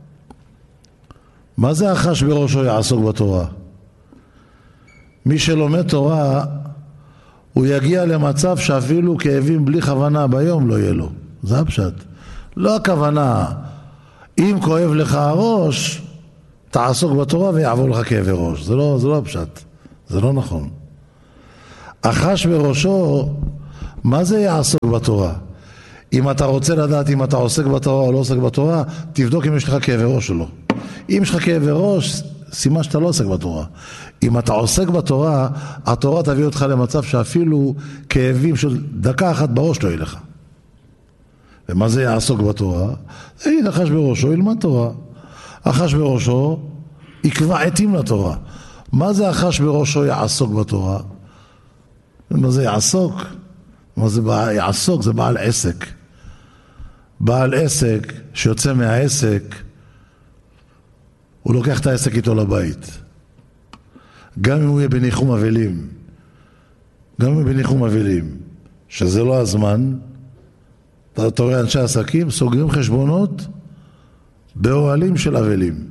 מה זה החש בראשו יעסוק בתורה? מי שלומד תורה, הוא יגיע למצב שאפילו כאבים בלי כוונה ביום לא יהיה לו. זה הפשט. לא הכוונה, אם כואב לך הראש, תעסוק בתורה ויעבור לך כאבי ראש. זה לא, זה לא הפשט. זה לא נכון. החש בראשו, מה זה יעסוק בתורה? אם אתה רוצה לדעת אם אתה עוסק בתורה או לא עוסק בתורה, תבדוק אם יש לך כאבי ראש או לא. אם יש לך כאבי ראש, סימן שאתה לא עוסק בתורה. אם אתה עוסק בתורה, התורה תביא אותך למצב שאפילו כאבים של דקה אחת בראש לא יהיה לך. ומה זה יעסוק בתורה? תגיד, החש בראשו ילמד תורה. החש בראשו יקבע עתים לתורה. מה זה החש בראשו יעסוק בתורה? מה זה יעסוק? מה זה יעסוק? זה בעל עסק. בעל עסק שיוצא מהעסק, הוא לוקח את העסק איתו לבית. גם אם הוא יהיה בניחום אבלים, גם אם הוא יהיה בניחום אבלים, שזה לא הזמן, אתה רואה אנשי עסקים סוגרים חשבונות באוהלים של אבלים.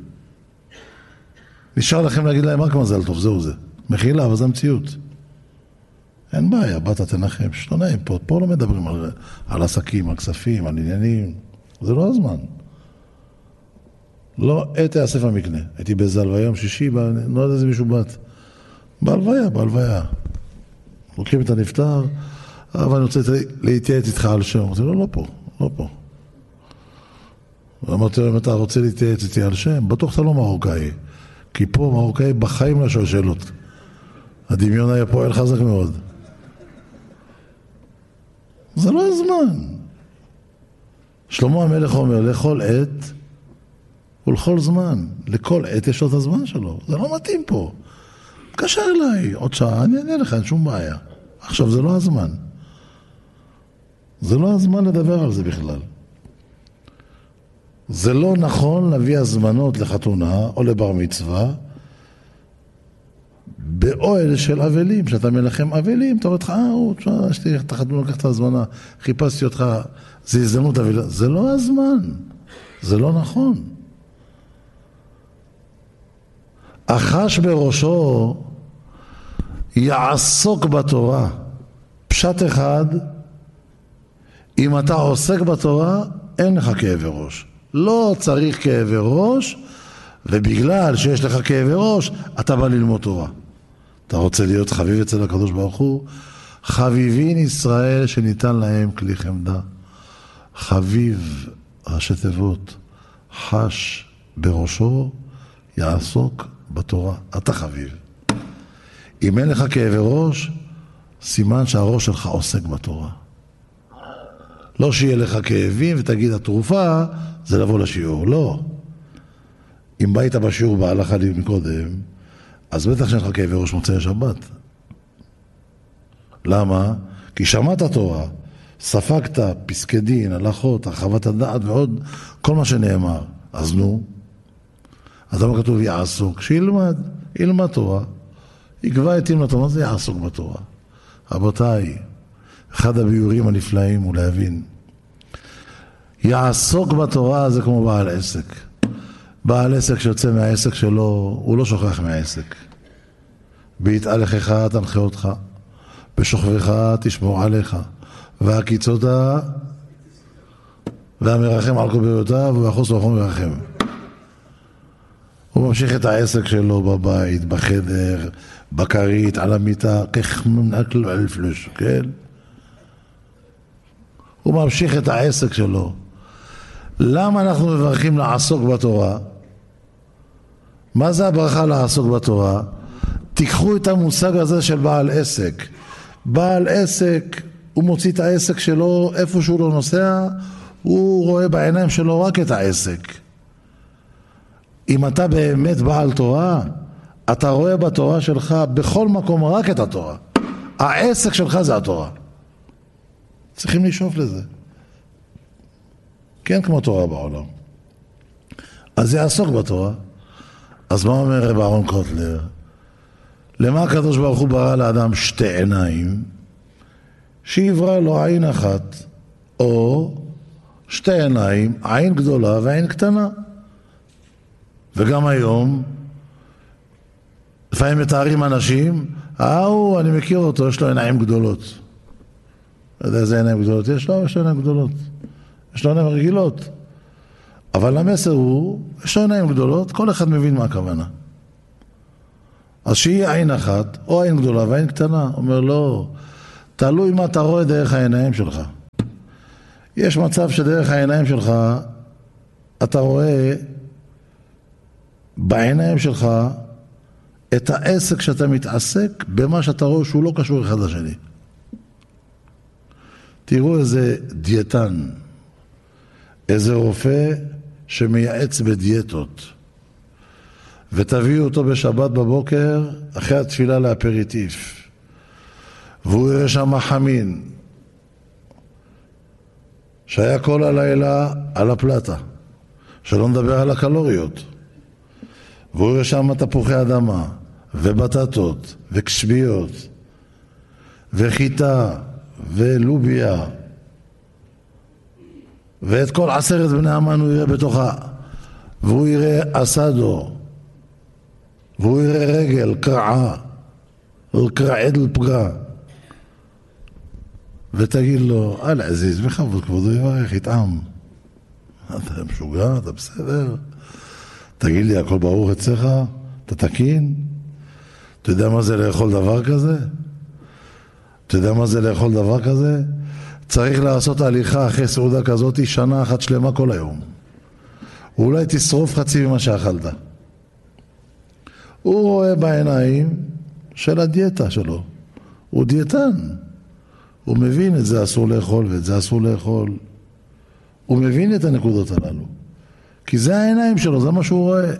נשאר לכם להגיד להם רק מזל טוב, זהו זה. מחילה, אבל זה המציאות. אין בעיה, באת תנחם, שתונאים פה, פה לא מדברים על, על עסקים, על כספים, על עניינים, זה לא הזמן. לא, עת תאסף המקנה, הייתי באיזה הלוויה יום שישי, לא יודע איזה מישהו בת, בהלוויה, בהלוויה. לוקחים את הנפטר, אבל אני רוצה להתייעץ איתך על שם, אמרתי לו, לא פה, לא פה. אמרתי לו, אם אתה רוצה להתייעץ איתי על שם, בטוח אתה לא מרוקאי, כי פה מרוקאי בחיים לא שואל שאלות. הדמיון היה פועל חזק מאוד. זה לא הזמן. שלמה המלך אומר, לכל עת ולכל זמן. לכל עת יש לו את הזמן שלו. זה לא מתאים פה. קשר אליי, עוד שעה, אני אענה לך, אין שום בעיה. עכשיו, זה לא הזמן. זה לא הזמן לדבר על זה בכלל. זה לא נכון להביא הזמנות לחתונה או לבר מצווה, באוהל של אבלים, שאתה מלחם אבלים, אתה אומר לך, אה, יש לי את החתונה, לקח את הזמנה, חיפשתי אותך, זה הזדמנות אבלה. זה לא הזמן, זה לא נכון. החש בראשו יעסוק בתורה. פשט אחד, אם אתה עוסק בתורה, אין לך כאבי ראש. לא צריך כאבי ראש, ובגלל שיש לך כאבי ראש, אתה בא ללמוד תורה. אתה רוצה להיות חביב אצל הקדוש ברוך הוא? חביבין ישראל שניתן להם כלי חמדה. חביב, ראשי תיבות, חש בראשו, יעסוק בתורה. אתה חביב. אם אין לך כאבי ראש, סימן שהראש שלך עוסק בתורה. לא שיהיה לך כאבים ותגיד התרופה זה לבוא לשיעור. לא. אם באת בשיעור בהלכה לי מקודם, אז בטח שאין לך כאבי ראש מוצאי שבת. למה? כי שמעת תורה, ספגת פסקי דין, הלכות, הרחבת הדעת ועוד כל מה שנאמר. אז נו, אז למה כתוב יעסוק? שילמד, ילמד תורה. יקבע עתים לתורה, מה זה יעסוק בתורה? רבותיי, אחד הביורים הנפלאים הוא להבין. יעסוק בתורה זה כמו בעל עסק. בעל עסק שיוצא מהעסק שלו, הוא לא שוכח מהעסק. בהתהלכך תנחה אותך, בשוכבך תשמור עליך, והקיצותה והמרחם על כל בריאותיו ויחוס ורחום ורחם. הוא ממשיך את העסק שלו בבית, בחדר, בקרית, על המיטה, כך מנקל אלפלוש, כן? הוא ממשיך את העסק שלו. למה אנחנו מברכים לעסוק בתורה? מה זה הברכה לעסוק בתורה? תיקחו את המושג הזה של בעל עסק. בעל עסק, הוא מוציא את העסק שלו, איפה שהוא לא נוסע, הוא רואה בעיניים שלו רק את העסק. אם אתה באמת בעל תורה, אתה רואה בתורה שלך בכל מקום רק את התורה. העסק שלך זה התורה. צריכים לשאוף לזה. כן, כמו תורה בעולם. אז יעסוק בתורה. אז מה אומר רב אהרון קוטלר? למה הקדוש ברוך הוא ברא לאדם שתי עיניים? שיברא לו עין אחת, או שתי עיניים, עין גדולה ועין קטנה. וגם היום, לפעמים מתארים אנשים, אה, אני מכיר אותו, יש לו עיניים גדולות. לא יודע איזה עיניים גדולות יש לו, יש לו עיניים גדולות. יש לו עיניים רגילות. אבל המסר הוא, יש לו עיניים גדולות, כל אחד מבין מה הכוונה. אז שיהיה עין אחת, או עין גדולה ועין קטנה. אומר לא, תלוי מה אתה רואה דרך העיניים שלך. יש מצב שדרך העיניים שלך, אתה רואה בעיניים שלך את העסק שאתה מתעסק במה שאתה רואה שהוא לא קשור אחד לשני. תראו איזה דיאטן, איזה רופא שמייעץ בדיאטות, ותביאו אותו בשבת בבוקר אחרי התפילה לאפריטיף, והוא יראה שם חמין שהיה כל הלילה על הפלטה, שלא נדבר על הקלוריות, והוא יראה שם תפוחי אדמה ובטטות וקשביות וחיטה ולוביה, ואת כל עשרת בני המן הוא יראה בתוכה, והוא יראה אסדו, והוא יראה רגל, קרעה, קרעד לפגע, ותגיד לו, אל עזיז, בכבוד, כבודו יברך, יטעם. אתה משוגע, אתה בסדר? תגיד לי, הכל ברוך אצלך? אתה תקין? אתה יודע מה זה לאכול דבר כזה? אתה יודע מה זה לאכול דבר כזה? צריך לעשות הליכה אחרי סעודה כזאת שנה אחת שלמה כל היום. אולי תשרוף חצי ממה שאכלת. הוא רואה בעיניים של הדיאטה שלו. הוא דיאטן. הוא מבין את זה אסור לאכול ואת זה אסור לאכול. הוא מבין את הנקודות הללו. כי זה העיניים שלו, זה מה שהוא רואה.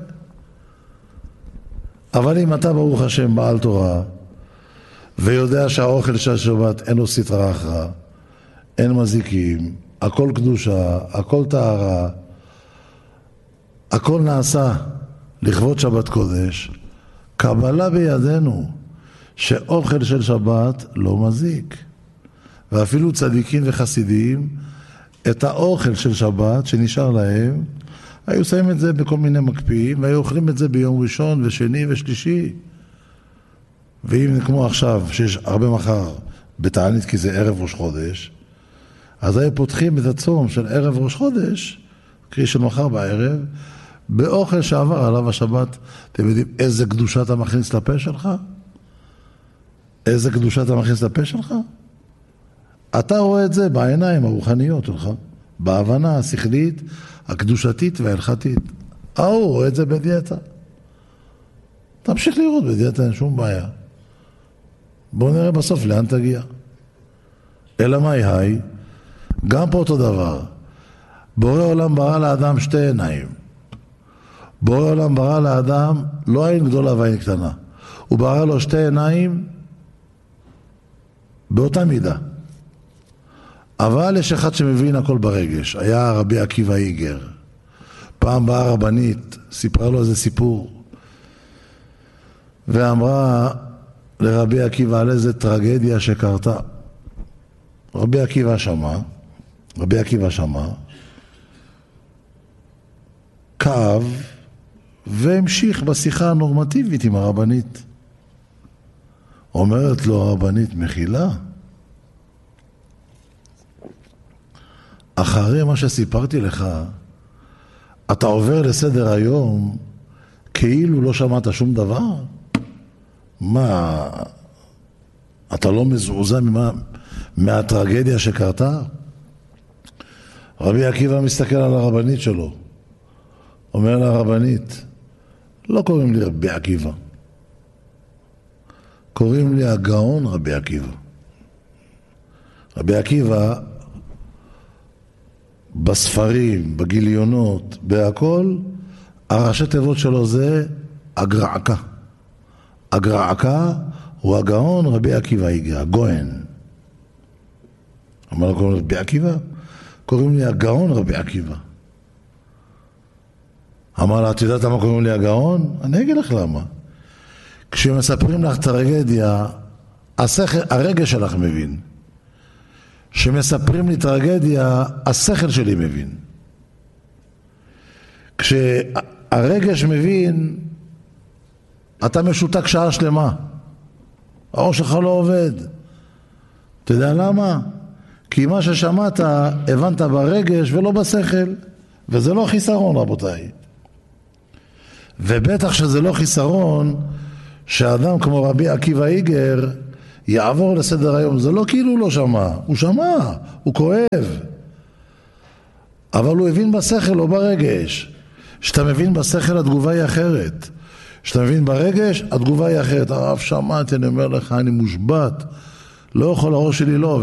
אבל אם אתה ברוך השם בעל תורה, ויודע שהאוכל של השבת אין לו סטרה אחרא, אין מזיקים, הכל קדושה, הכל טהרה, הכל נעשה לכבוד שבת קודש, קבלה בידינו שאוכל של שבת לא מזיק. ואפילו צדיקים וחסידים, את האוכל של שבת שנשאר להם, היו שמים את זה בכל מיני מקפיאים, והיו אוכלים את זה ביום ראשון ושני ושלישי. ואם כמו עכשיו, שיש הרבה מחר בתענית כי זה ערב ראש חודש, אז היו פותחים את הצום של ערב ראש חודש, קרי של מחר בערב, באוכל שעבר עליו השבת. אתם יודעים איזה קדושה אתה מכניס לפה שלך? איזה קדושה אתה מכניס לפה שלך? אתה רואה את זה בעיניים הרוחניות שלך, בהבנה השכלית, הקדושתית וההלכתית. ההוא רואה את זה בדיאטה. תמשיך לראות בדיאטה, אין שום בעיה. בואו נראה בסוף לאן תגיע. אלא מה היא? גם פה אותו דבר. בורא עולם ברא לאדם שתי עיניים. בורא עולם ברא לאדם לא עין גדולה ועין קטנה. הוא ברא לו שתי עיניים באותה מידה. אבל יש אחד שמבין הכל ברגש. היה רבי עקיבא איגר. פעם באה רבנית, סיפרה לו איזה סיפור, ואמרה לרבי עקיבא על איזה טרגדיה שקרתה. רבי עקיבא שמע, רבי עקיבא שמע, כאב, והמשיך בשיחה הנורמטיבית עם הרבנית. אומרת לו הרבנית, מחילה, אחרי מה שסיפרתי לך, אתה עובר לסדר היום כאילו לא שמעת שום דבר? מה, אתה לא מזעוזע ממה, מהטרגדיה שקרתה? רבי עקיבא מסתכל על הרבנית שלו, אומר לרבנית, לא קוראים לי רבי עקיבא, קוראים לי הגאון רבי עקיבא. רבי עקיבא בספרים, בגיליונות, בהכל, הראשי תיבות שלו זה הגרעקה. הגרעקה הוא הגאון רבי עקיבא איגר, הגוהן. אמר לו, קוראים לי רבי עקיבא? קוראים לי הגאון רבי עקיבא. אמר לה, את יודעת למה קוראים לי הגאון? אני אגיד לך למה. כשמספרים לך טרגדיה, השכל, הרגש שלך מבין. כשמספרים לי טרגדיה, השכל שלי מבין. כשהרגש מבין, אתה משותק שעה שלמה. האור שלך לא עובד. אתה יודע למה? כי מה ששמעת, הבנת ברגש ולא בשכל. וזה לא חיסרון, רבותיי. ובטח שזה לא חיסרון, שאדם כמו רבי עקיבא איגר יעבור לסדר היום. זה לא כאילו הוא לא שמע, הוא שמע, הוא כואב, אבל הוא הבין בשכל, לא ברגש. שאתה מבין בשכל התגובה היא אחרת, שאתה מבין ברגש התגובה היא אחרת. הרב שמעתי, אני אומר לך, אני מושבת, לא יכול, הראש שלי לא עובד.